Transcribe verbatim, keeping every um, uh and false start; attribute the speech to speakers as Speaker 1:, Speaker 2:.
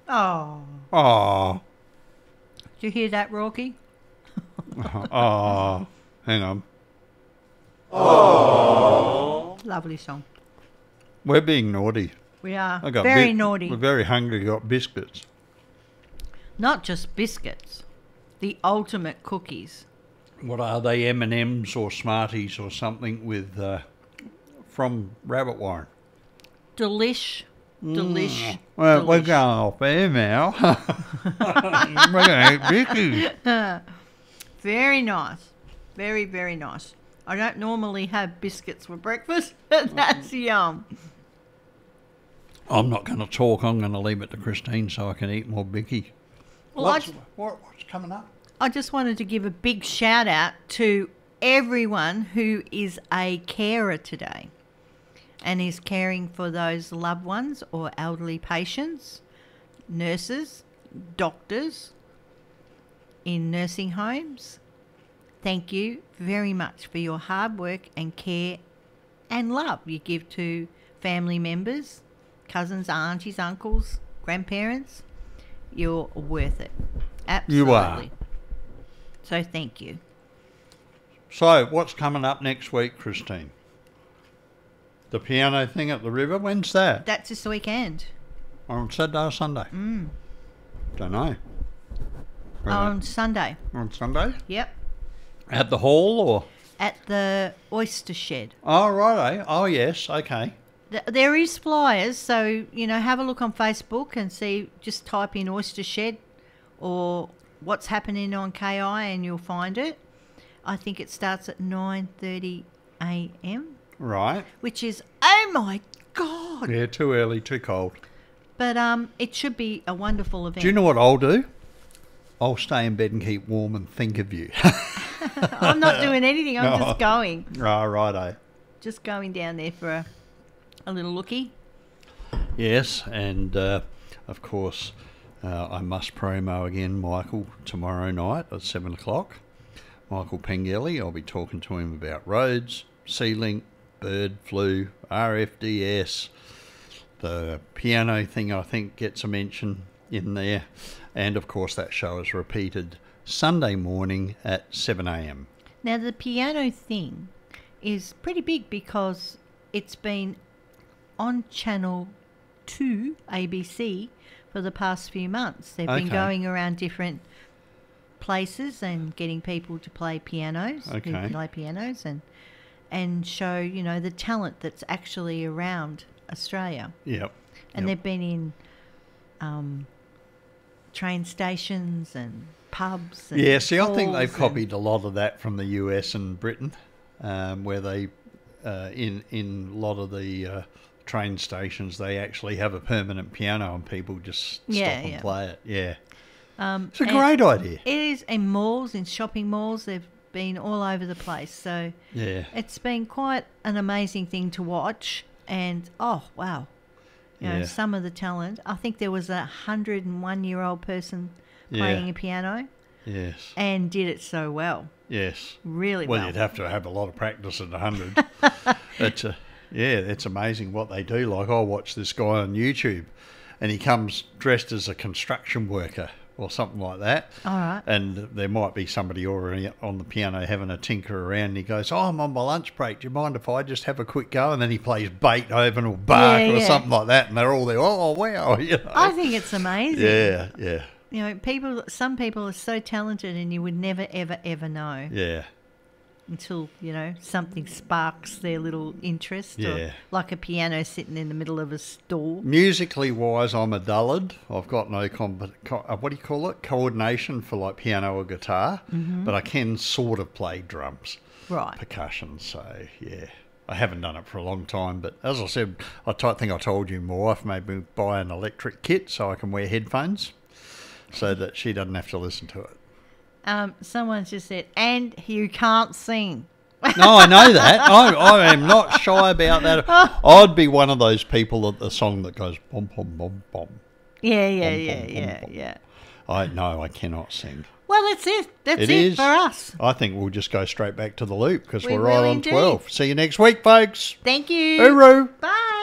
Speaker 1: Oh.
Speaker 2: Oh.
Speaker 1: Did you hear that, Rocky?
Speaker 2: Oh. Hang on.
Speaker 1: Lovely song.
Speaker 2: We're being naughty.
Speaker 1: We are
Speaker 2: I got
Speaker 1: very
Speaker 2: bi-
Speaker 1: naughty.
Speaker 2: We're very hungry. Got biscuits.
Speaker 1: Not just biscuits. The ultimate cookies.
Speaker 2: What are they? M and M's or Smarties or something with uh, from Rabbit Warren.
Speaker 1: Delish. Delish.
Speaker 2: Well,
Speaker 1: delish.
Speaker 2: we're going off air now. We're going to eat biscuits.
Speaker 1: Very nice. Very, very nice. I don't normally have biscuits for breakfast, but that's yum.
Speaker 2: I'm not going to talk. I'm going to leave it to Christine so I can eat more Bicky.
Speaker 1: Well, I
Speaker 2: what's,
Speaker 1: just,
Speaker 2: what, what's coming up?
Speaker 1: I just wanted to give a big shout out to everyone who is a carer today and is caring for those loved ones or elderly patients, nurses, doctors in nursing homes. Thank you very much for your hard work and care and love you give to family members, cousins, aunties, uncles, grandparents. You're worth it. Absolutely.
Speaker 2: You are.
Speaker 1: So thank you.
Speaker 2: So, what's coming up next week, Christine? The piano thing at the river? When's that?
Speaker 1: That's this weekend.
Speaker 2: On Saturday or Sunday?
Speaker 1: Mm.
Speaker 2: Don't know. When
Speaker 1: On
Speaker 2: that-
Speaker 1: Sunday.
Speaker 2: on Sunday?
Speaker 1: Yep.
Speaker 2: At the hall or?
Speaker 1: At the Oyster Shed.
Speaker 2: Oh, righto. Oh, yes. Okay.
Speaker 1: Th- There is flyers, so, you know, have a look on Facebook and see, just type in Oyster Shed or what's happening on K I and you'll find it. I think it starts at nine thirty a m,
Speaker 2: Right.
Speaker 1: which is, oh my God.
Speaker 2: Yeah, too early, too cold.
Speaker 1: But um, it should be a wonderful event.
Speaker 2: Do you know what I'll do? I'll stay in bed and keep warm and think of you.
Speaker 1: I'm not doing anything, I'm
Speaker 2: No.
Speaker 1: just going.
Speaker 2: Ah, righto.
Speaker 1: Just going down there for a, a little looky.
Speaker 2: Yes, and uh, of course, uh, I must promo again Michael tomorrow night at seven o'clock. Michael Pengelly, I'll be talking to him about roads, Sea-Link, bird flu, R F D S. The piano thing, I think, gets a mention in there. And, of course, that show is repeated Sunday morning at seven a m.
Speaker 1: Now, the piano thing is pretty big because it's been on Channel two, A B C, for the past few months. They've been
Speaker 2: Okay.
Speaker 1: going around different places and getting people to play pianos, who
Speaker 2: Okay.
Speaker 1: play pianos, and and show, you know, the talent that's actually around Australia.
Speaker 2: Yep.
Speaker 1: And
Speaker 2: Yep.
Speaker 1: they've been in um, train stations and pubs. And
Speaker 2: Yeah, see, I think
Speaker 1: halls
Speaker 2: they've
Speaker 1: and-
Speaker 2: copied a lot of that from the U S and Britain, um, where they, uh, in in a lot of the uh, train stations, they actually have a permanent piano and people just stop
Speaker 1: Yeah,
Speaker 2: and
Speaker 1: yeah.
Speaker 2: play it. Yeah,
Speaker 1: Um,
Speaker 2: it's a
Speaker 1: and
Speaker 2: great idea.
Speaker 1: It is in malls, in shopping malls. They've been all over the place. So
Speaker 2: Yeah,
Speaker 1: it's been quite an amazing thing to watch. And, oh, wow. You know,
Speaker 2: Yeah.
Speaker 1: some of the talent. I think there was a one hundred and one year old person
Speaker 2: Yeah.
Speaker 1: playing a piano
Speaker 2: yes,
Speaker 1: and did it so well.
Speaker 2: yes.
Speaker 1: Really
Speaker 2: Well,
Speaker 1: well.
Speaker 2: you'd have to have a lot of practice at a hundred. It's a, yeah, it's amazing what they do. Like I watch this guy on YouTube, and he comes dressed as a construction worker or something like that.
Speaker 1: All right.
Speaker 2: And there might be somebody already on the piano having a tinker around, and he goes, "Oh, I'm on my lunch break. Do you mind if I just have a quick go?" And then he plays Beethoven or Bach
Speaker 1: Yeah,
Speaker 2: or
Speaker 1: yeah.
Speaker 2: something like that, and they're all there. Oh, wow! You know.
Speaker 1: I think it's amazing.
Speaker 2: yeah, yeah,
Speaker 1: You know, people. Some people are so talented, and you would never, ever, ever know
Speaker 2: yeah.
Speaker 1: until, you know, something sparks their little interest.
Speaker 2: Yeah.
Speaker 1: Or like a piano sitting in the middle of a stall.
Speaker 2: Musically wise, I'm a dullard. I've got no comp- co- uh, what do you call it? Coordination for like piano or guitar, but I can sort of play drums,
Speaker 1: Right.
Speaker 2: percussion. So yeah, I haven't done it for a long time. But as I said, I t- think I told you my wife made me buy an electric kit so I can wear headphones, so that she doesn't have to listen to it.
Speaker 1: Um, someone's just said, and you can't sing.
Speaker 2: No, I know that. I, I am not shy about that. I'd be one of those people at the song that goes bom bom bom bom.
Speaker 1: Yeah, yeah,
Speaker 2: Bum,
Speaker 1: yeah,
Speaker 2: bum, bum,
Speaker 1: yeah,
Speaker 2: bum.
Speaker 1: yeah.
Speaker 2: I no, I cannot sing.
Speaker 1: Well, that's it. That's it,
Speaker 2: It is.
Speaker 1: for us.
Speaker 2: I think we'll just go straight back to the loop because
Speaker 1: We
Speaker 2: we are right
Speaker 1: really
Speaker 2: on
Speaker 1: do.
Speaker 2: twelve. See you next week, folks.
Speaker 1: Thank you.
Speaker 2: Hooroo.
Speaker 1: Bye.